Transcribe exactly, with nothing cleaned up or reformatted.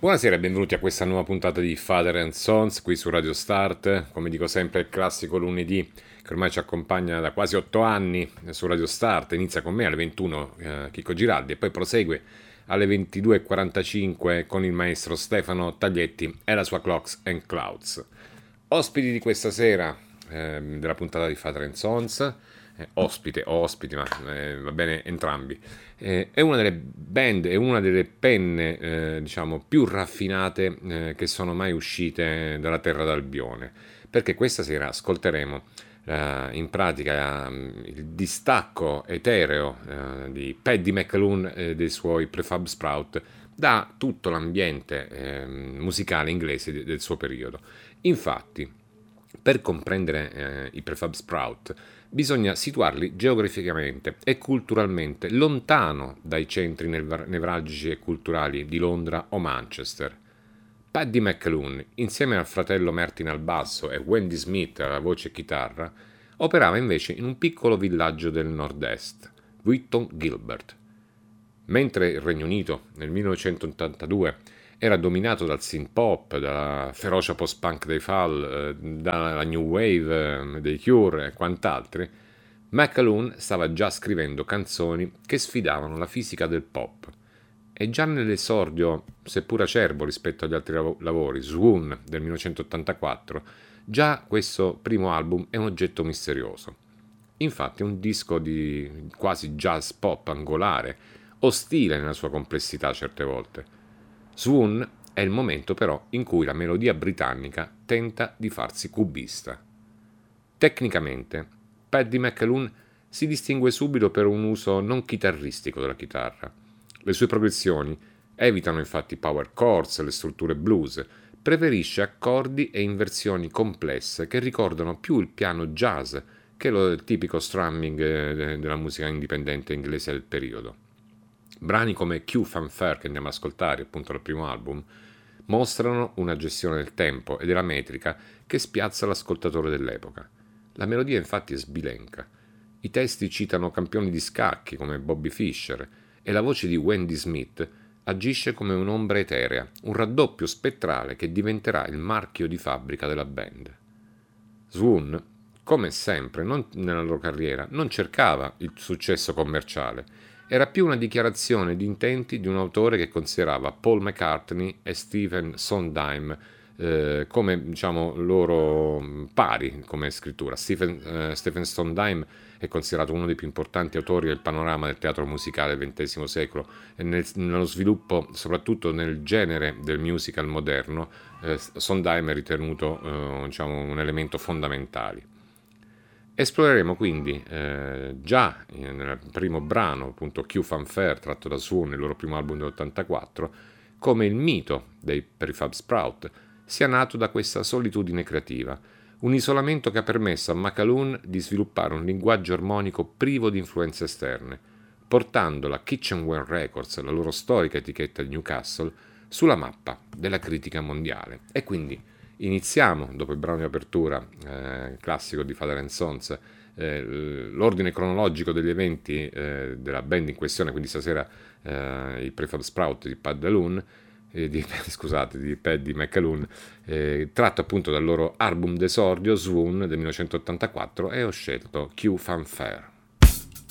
Buonasera e benvenuti a questa nuova puntata di Father and Sons qui su Radio Start. Come dico sempre, il classico lunedì che ormai ci accompagna da quasi otto anni su Radio Start. Inizia con me alle ventuno, eh, Chicco Giraldi, e poi prosegue alle ventidue e quarantacinque con il maestro Stefano Taglietti e la sua Clocks and Clouds. Ospiti di questa sera eh, della puntata di Father and Sons, eh, ospite o ospiti, ma eh, va bene entrambi. Eh, è una delle band, è una delle penne eh, diciamo più raffinate eh, che sono mai uscite dalla terra d'Albione, perché questa sera ascolteremo eh, in pratica eh, il distacco etereo eh, di Paddy McAloon e dei suoi Prefab Sprout da tutto l'ambiente eh, musicale inglese de- del suo periodo. Infatti, per comprendere eh, i Prefab Sprout bisogna situarli geograficamente e culturalmente lontano dai centri nev- nevralgici e culturali di Londra o Manchester. Paddy McAloon, insieme al fratello Martin al basso e Wendy Smith alla voce e chitarra, operava invece in un piccolo villaggio del nord-est, Wheaton Gilbert. Mentre il Regno Unito nel millenovecentottantadue era dominato dal synth pop, dalla ferocia post-punk dei Fall, eh, dalla new wave eh, dei Cure e quant'altri, McAloon stava già scrivendo canzoni che sfidavano la fisica del pop. E già nell'esordio, seppur acerbo rispetto agli altri lav- lavori, Swoon del millenovecentottantaquattro, già questo primo album è un oggetto misterioso. Infatti è un disco di quasi jazz pop angolare, ostile nella sua complessità certe volte. Swoon è il momento però in cui la melodia britannica tenta di farsi cubista. Tecnicamente, Paddy McAloon si distingue subito per un uso non chitarristico della chitarra. Le sue progressioni evitano infatti power chords e le strutture blues, preferisce accordi e inversioni complesse che ricordano più il piano jazz che lo il tipico strumming eh, della musica indipendente inglese del periodo. Brani come Q Fanfare, che andiamo ad ascoltare appunto dal primo album, mostrano una gestione del tempo e della metrica che spiazza l'ascoltatore dell'epoca. La melodia infatti è sbilenca. I testi citano campioni di scacchi come Bobby Fischer e la voce di Wendy Smith agisce come un'ombra eterea, un raddoppio spettrale che diventerà il marchio di fabbrica della band. Swoon, come sempre non nella loro carriera, non cercava il successo commerciale, era più una dichiarazione di intenti di un autore che considerava Paul McCartney e Stephen Sondheim eh, come diciamo loro pari come scrittura. Stephen, eh, Stephen Sondheim è considerato uno dei più importanti autori del panorama del teatro musicale del ventesimo secolo e nel, nello sviluppo, soprattutto nel genere del musical moderno, eh, Sondheim è ritenuto eh, diciamo, un elemento fondamentale. Esploreremo quindi eh, già nel primo brano, appunto Q Fanfare, tratto da Swoon, il loro primo album dell'ottantaquattro, come il mito dei Prefab Sprout sia nato da questa solitudine creativa, un isolamento che ha permesso a McAloon di sviluppare un linguaggio armonico privo di influenze esterne, portando la Kitchenware Records, la loro storica etichetta di Newcastle, sulla mappa della critica mondiale. E quindi iniziamo, dopo il brano di apertura eh, classico di Father and Sons, eh, l'ordine cronologico degli eventi eh, della band in questione, quindi stasera eh, i Prefab Sprout di Paddy McAloon, eh, di, scusate, di Paddy McAloon, eh, tratto appunto dal loro album d'esordio Swoon del millenovecentottantaquattro, e ho scelto Q Fanfare.